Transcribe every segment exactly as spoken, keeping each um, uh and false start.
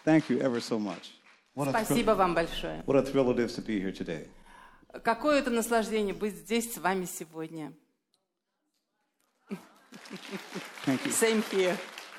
Thank you ever so much. What a Спасибо thrill, вам большое. what a thrill it is to be here today. Какое это наслаждение быть здесь с вами сегодня. Thank you. Same here.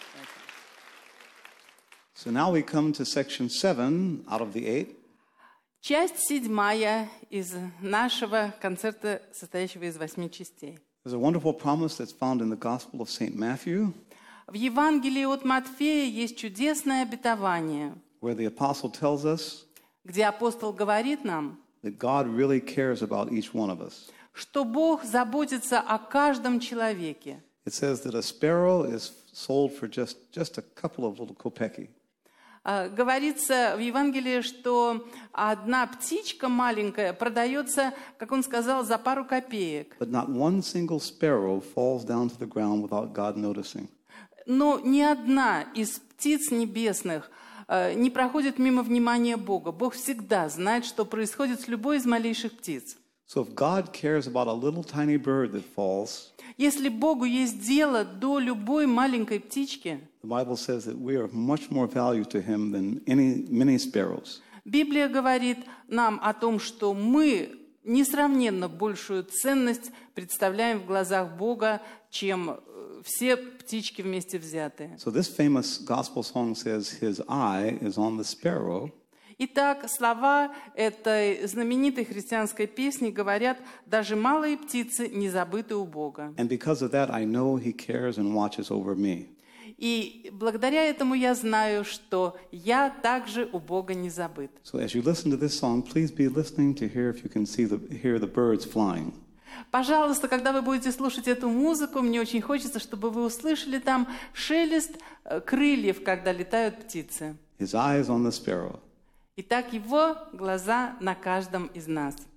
So now we come to section seven out of the eight. Часть седьмая из нашего концерта, состоящего из восьми частей. There's a wonderful promise that's found in the Gospel of Saint Matthew, В Евангелии от Матфея есть чудесное обетование, where the apostle tells us где апостол говорит нам, that God really cares about each one of us. что Бог заботится о каждом человеке. It says that a sparrow is sold for just, just a couple of little kopeki. А, Говорится в Евангелии, что одна птичка маленькая продается, как он сказал, за пару копеек. But not one single sparrow falls down to the ground without God noticing. Но ни одна из птиц небесных э, не проходит мимо внимания Бога. Бог всегда знает, что происходит с любой из малейших птиц. So if God cares about a little tiny bird that falls, Если Богу есть дело до любой маленькой птички, the Bible says that we are of much more value to Him than any many sparrows. Библия говорит нам о том, что мы несравненно большую ценность представляем в глазах Бога, чем э, все птички вместе взятые. So this famous gospel song says, His eye is on the sparrow, Итак, слова этой знаменитой христианской песни говорят: «Даже малые птицы не забыты у Бога». and because of that I know He cares and watches over me. И благодаря этому я знаю, что я также у Бога не забыт. So as you listen to this song, please be listening to hear if you can see the, hear the birds flying. Пожалуйста, когда вы будете слушать эту музыку, мне очень хочется, чтобы вы услышали там шелест э, крыльев, когда летают птицы. His eye is on the sparrow. Итак, Его глаза на каждом из нас.